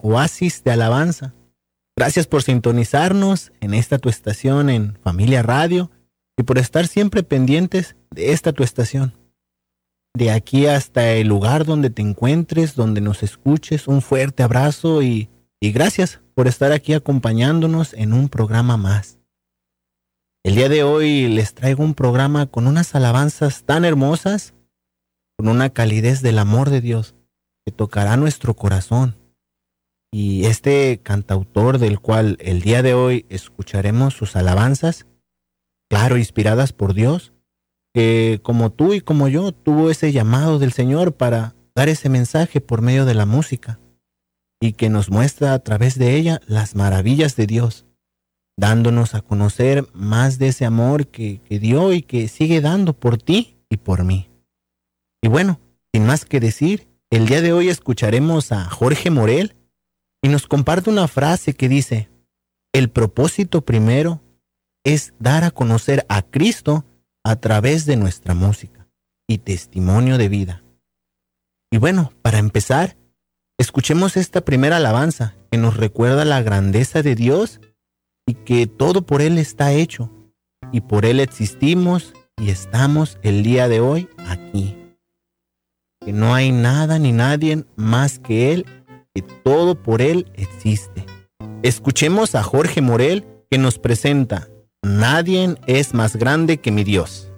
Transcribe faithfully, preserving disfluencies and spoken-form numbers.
oasis de alabanza. Gracias por sintonizarnos en esta tu estación en Familia Radio y por estar siempre pendientes de esta tu estación. De aquí hasta el lugar donde te encuentres, donde nos escuches, un fuerte abrazo y, y gracias por estar aquí acompañándonos en un programa más. El día de hoy les traigo un programa con unas alabanzas tan hermosas, con una calidez del amor de Dios que tocará nuestro corazón. Y este cantautor del cual el día de hoy escucharemos sus alabanzas, claro, inspiradas por Dios, que como tú y como yo tuvo ese llamado del Señor para dar ese mensaje por medio de la música y que nos muestra a través de ella las maravillas de Dios, dándonos a conocer más de ese amor que, que dio y que sigue dando por ti y por mí. Y bueno, sin más que decir, el día de hoy escucharemos a Jorge Morel y nos comparte una frase que dice: el propósito primero es dar a conocer a Cristo a través de nuestra música y testimonio de vida. Y bueno, para empezar, escuchemos esta primera alabanza que nos recuerda la grandeza de Dios y que todo por Él está hecho y por Él existimos y estamos el día de hoy aquí. Que no hay nada ni nadie más que Él, que todo por Él existe. Escuchemos a Jorge Morel que nos presenta Nadie es más grande que mi Dios.